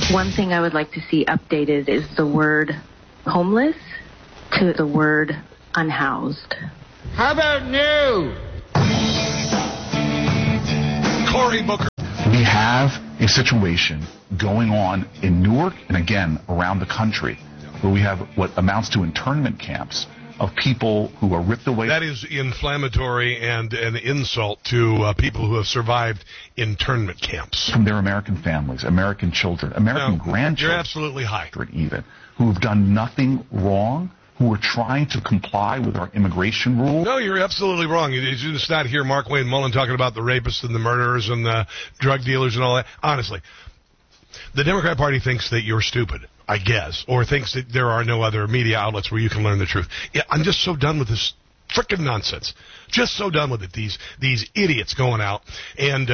One thing I would like to see updated is the word homeless to the word unhoused. How about new? Cory Booker. We have a situation going on in Newark and again around the country where we have what amounts to internment camps of people who are ripped away. That is inflammatory and an insult to people who have survived internment camps. From their American families, American children, American grandchildren. You're absolutely high. Even, who have done nothing wrong, who are trying to comply with our immigration rules. No, you're absolutely wrong. You just not hear Mark Wayne Mullen talking about the rapists and the murderers and the drug dealers and all that. Honestly, the Democrat Party thinks that you're stupid, I guess, or thinks that there are no other media outlets where you can learn the truth. Yeah, I'm just so done with this frickin' nonsense. Just so done with it. These idiots going out and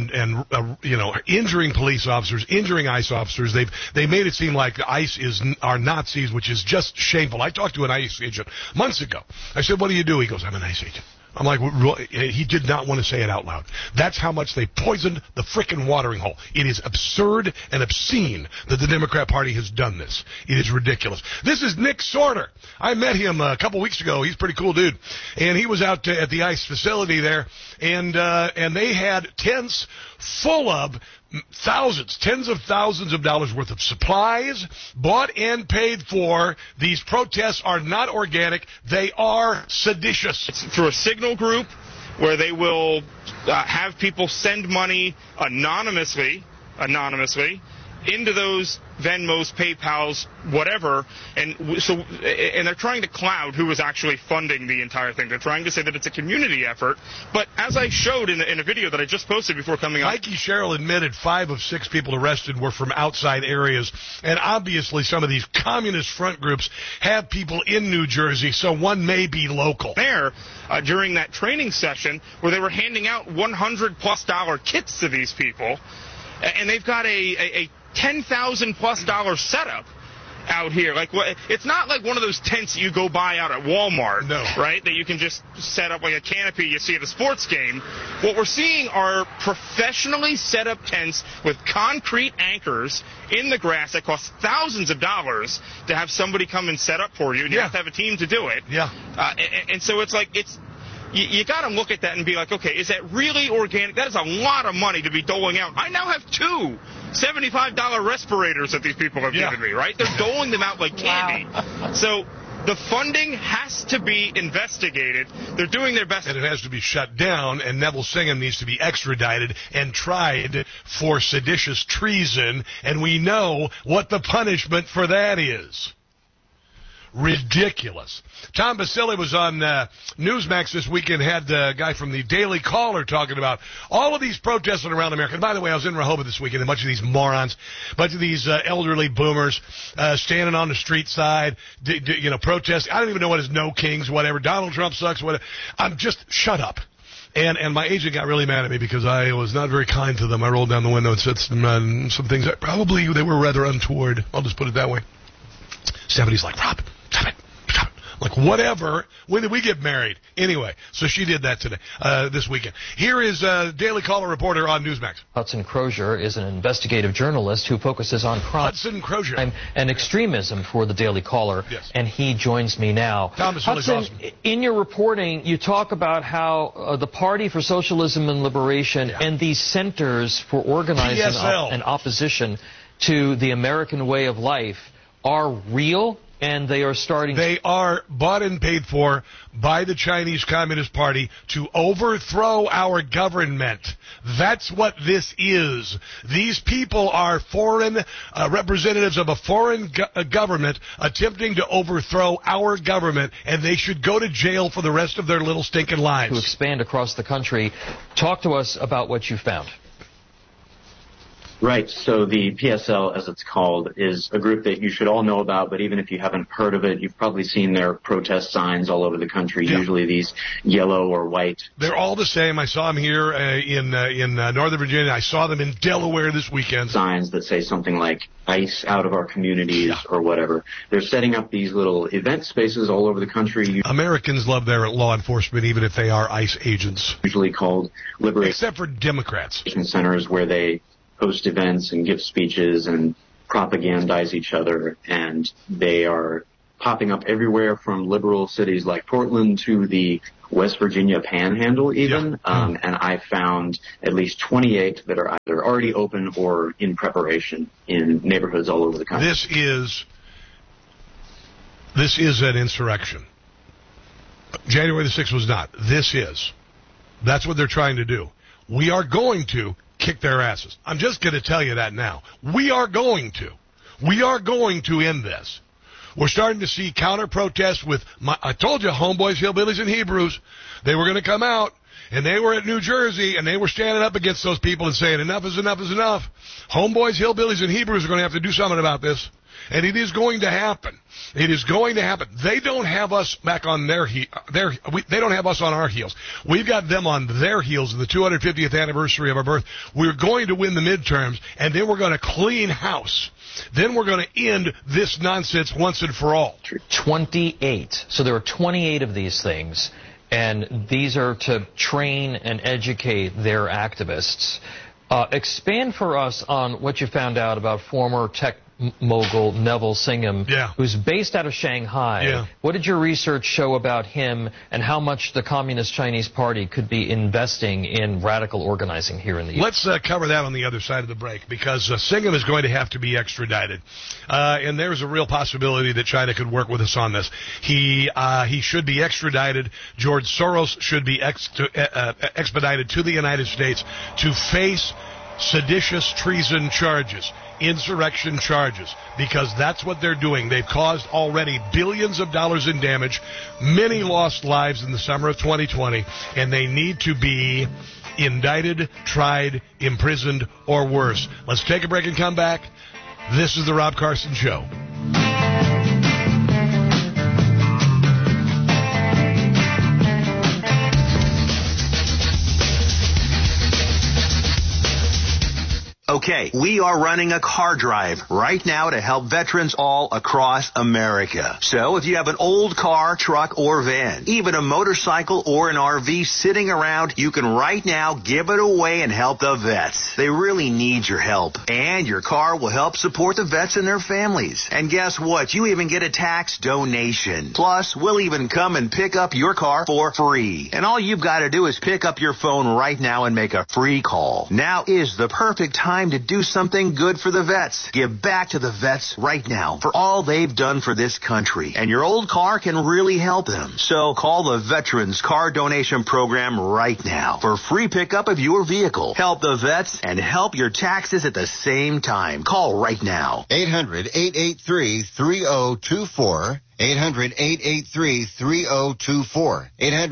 injuring police officers, injuring ICE officers. They made it seem like ICE are Nazis, which is just shameful. I talked to an ICE agent months ago. I said, "What do you do?" He goes, "I'm an ICE agent." I'm like, he did not want to say it out loud. That's how much they poisoned the frickin' watering hole. It is absurd and obscene that the Democrat Party has done this. It is ridiculous. This is Nick Sorter. I met him a couple weeks ago. He's a pretty cool dude. And he was out at the ICE facility there, and they had tents full of tens of thousands of dollars worth of supplies, bought and paid for. These protests are not organic. They are seditious. It's through a signal group where they will have people send money anonymously into those Venmos, PayPals, whatever, and they're trying to cloud who is actually funding the entire thing. They're trying to say that it's a community effort, but as I showed in a video that I just posted before coming on, Mikey Sherrill admitted 5 of 6 people arrested were from outside areas, and obviously some of these communist front groups have people in New Jersey, so one may be local. There, during that training session where they were handing out $100+ kits to these people, and they've got a $10,000+ setup out here. Like, it's not like one of those tents that you go buy out at Walmart, no, right? That you can just set up like a canopy you see at a sports game. What we're seeing are professionally set up tents with concrete anchors in the grass that cost thousands of dollars to have somebody come and set up for you, and you have to have a team to do it. Yeah. And so it's like, you got to look at that and be like, okay, is that really organic? That is a lot of money to be doling out. I now have 2 $75 respirators that these people have given me, right? They're doling them out like candy. Wow. So the funding has to be investigated. They're doing their best. And it has to be shut down, and Neville Singham needs to be extradited and tried for seditious treason, and we know what the punishment for that is. Ridiculous. Tom Basile was on Newsmax this weekend, had the guy from the Daily Caller talking about all of these protests around America. And by the way, I was in Rehoboth this weekend, a bunch of these morons, a bunch of these elderly boomers standing on the street side, protesting. I don't even know what is No Kings, whatever. Donald Trump sucks, whatever. I'm just, shut up. And my agent got really mad at me because I was not very kind to them. I rolled down the window and said some things that probably they were rather untoward. I'll just put it that way. Stephanie's like, Rob, stop it. Like, whatever. When did we get married? Anyway, so she did that today, this weekend. Here is Daily Caller reporter on Newsmax. Hudson Crozier is an investigative journalist who focuses on crime and extremism for the Daily Caller, and he joins me now. Hudson, awesome. In your reporting, you talk about how the Party for Socialism and Liberation and these centers for organizing an opposition to the American way of life are real. And they are starting. They are bought and paid for by the Chinese Communist Party to overthrow our government. That's what this is. These people are foreign representatives of a foreign government attempting to overthrow our government, and they should go to jail for the rest of their little stinking lives. To expand across the country, talk to us about what you found. Right. So the PSL, as it's called, is a group that you should all know about, but even if you haven't heard of it, you've probably seen their protest signs all over the country, usually these yellow or white. They're all the same. I saw them here in Northern Virginia. I saw them in Delaware this weekend. Signs that say something like ICE out of our communities or whatever. They're setting up these little event spaces all over the country. Americans love their law enforcement, even if they are ICE agents. Usually called liberation. Except for Democrats. Centers where they host events and give speeches and propagandize each other, and they are popping up everywhere from liberal cities like Portland to the West Virginia Panhandle even, and I found at least 28 that are either already open or in preparation in neighborhoods all over the country. This is an insurrection. January the 6th was not. This is. That's what they're trying to do. We are going to kick their asses. I'm just going to tell you that now. We are going to. We are going to end this. We're starting to see counter-protests with, I told you, homeboys, hillbillies, and Hebrews. They were going to come out, and they were at New Jersey, and they were standing up against those people and saying, enough is enough is enough. Homeboys, hillbillies, and Hebrews are going to have to do something about this. And it is going to happen. It is going to happen. They don't have us back on they don't have us on our heels. We've got them on their heels in the 250th anniversary of our birth. We're going to win the midterms, and then we're going to clean house. Then we're going to end this nonsense once and for all. 28. So there are 28 of these things, and these are to train and educate their activists. Expand for us on what you found out about former tech mogul Neville Singham, who's based out of Shanghai. What did your research show about him, and how much the Communist Chinese Party could be investing in radical organizing here in the U.S.? Let's cover that on the other side of the break, because Singham is going to have to be extradited. And there's a real possibility that China could work with us on this. He should be extradited. George Soros should be expedited to the United States to face seditious treason charges, insurrection charges, because that's what they're doing. They've caused already billions of dollars in damage, many lost lives in the summer of 2020, and they need to be indicted, tried, imprisoned, or worse. Let's take a break and come back. This is the Rob Carson Show. Okay, we are running a car drive right now to help veterans all across America. So if you have an old car, truck, or van, even a motorcycle or an RV sitting around, you can right now give it away and help the vets. They really need your help. And your car will help support the vets and their families. And guess what? You even get a tax donation. Plus, we'll even come and pick up your car for free. And all you've got to do is pick up your phone right now and make a free call. Now is the perfect time to do something good for the vets. Give back to the vets right now for all they've done for this country. And your old car can really help them. So call the Veterans Car Donation Program right now for free pickup of your vehicle. Help the vets and help your taxes at the same time. Call right now. 800-883-3024. 800-883-3024.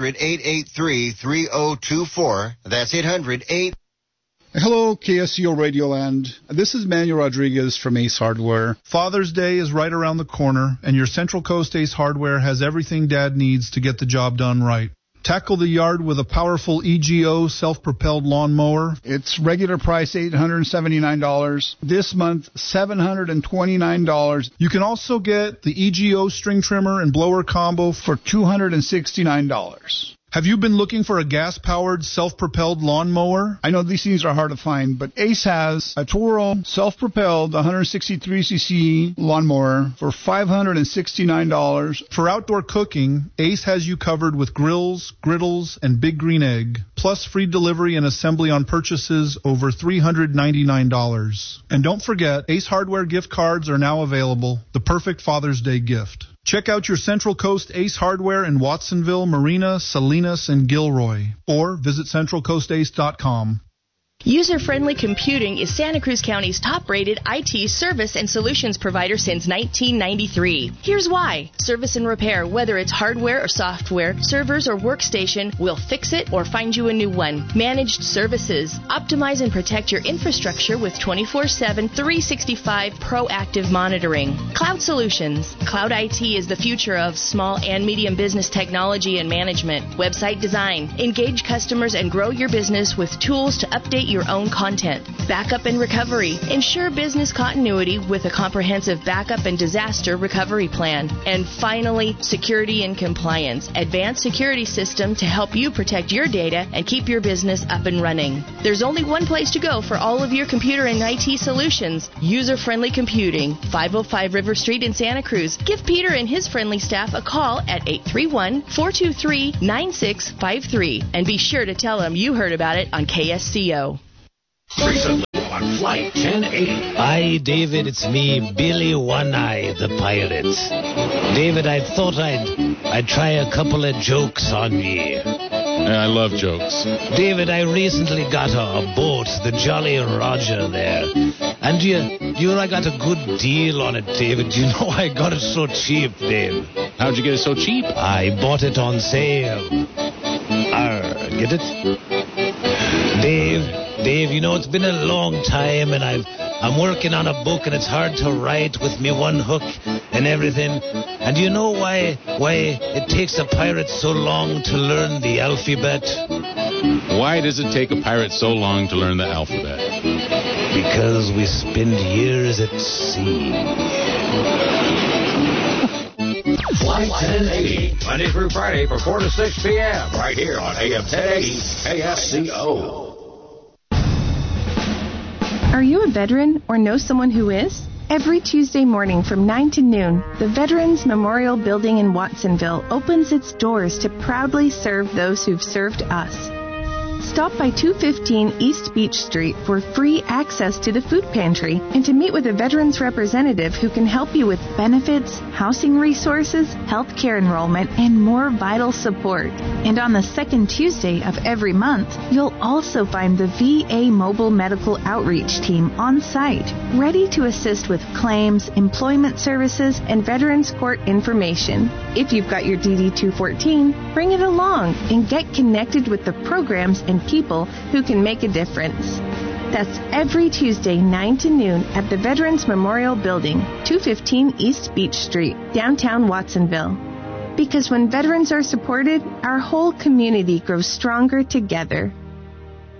800-883-3024. That's 800-8... Hello, KSCO Radio Land. This is Manuel Rodriguez from Ace Hardware. Father's Day is right around the corner, and your Central Coast Ace Hardware has everything Dad needs to get the job done right. Tackle the yard with a powerful EGO self-propelled lawnmower. It's regular price $879. This month, $729. You can also get the EGO string trimmer and blower combo for $269. Have you been looking for a gas-powered, self-propelled lawnmower? I know these things are hard to find, but Ace has a Toro self-propelled 163cc lawnmower for $569. For outdoor cooking, Ace has you covered with grills, griddles, and Big Green Egg, plus free delivery and assembly on purchases over $399. And don't forget, Ace Hardware gift cards are now available, the perfect Father's Day gift. Check out your Central Coast Ace Hardware in Watsonville, Marina, Salinas, and Gilroy, or visit centralcoastace.com. User-Friendly Computing is Santa Cruz County's top-rated IT service and solutions provider since 1993. Here's why. Service and repair, whether it's hardware or software, servers or workstation, we'll fix it or find you a new one. Managed services. Optimize and protect your infrastructure with 24/7, 365 proactive monitoring. Cloud Solutions. Cloud IT is the future of small and medium business technology and management. Website design. Engage customers and grow your business with tools to update your own content. Backup and recovery. Ensure business continuity with a comprehensive backup and disaster recovery plan. And finally, security and compliance. Advanced security system to help you protect your data and keep your business up and running. There's only one place to go for all of your computer and IT solutions. User-Friendly Computing, 505 River Street in Santa Cruz. Give Peter and his friendly staff a call at 831-423-9653. And be sure to tell them you heard about it on KSCO. Recently on Flight 1080. Hi, David. It's me, Billy One-Eye, the pirate. David, I thought I'd try a couple of jokes on ye. I love jokes. David, I recently got a boat, the Jolly Roger there. And you know I got a good deal on it, David. You know I got it so cheap, Dave. How'd you get it so cheap? I bought it on sale. Get it? Dave, you know, it's been a long time, and I'm working on a book, and it's hard to write with me one hook and everything. And you know why it takes a pirate so long to learn the alphabet? Why does it take a pirate so long to learn the alphabet? Because we spend years at sea. Flight 1080, Monday through Friday from 4 to 6 p.m. right here on AM 1080 KSCO. Are you a veteran or know someone who is? Every Tuesday morning from 9 to noon, the Veterans Memorial Building in Watsonville opens its doors to proudly serve those who've served us. Stop by 215 East Beach Street for free access to the food pantry and to meet with a veterans representative who can help you with benefits, housing resources, health care enrollment, and more vital support. And on the second Tuesday of every month, you'll also find the VA Mobile Medical Outreach Team on site, ready to assist with claims, employment services, and Veterans Court information. If you've got your DD-214, bring it along and get connected with the programs and people who can make a difference. That's every Tuesday, 9 to noon at the Veterans Memorial Building, 215 East Beach Street, downtown Watsonville. Because when veterans are supported, our whole community grows stronger together.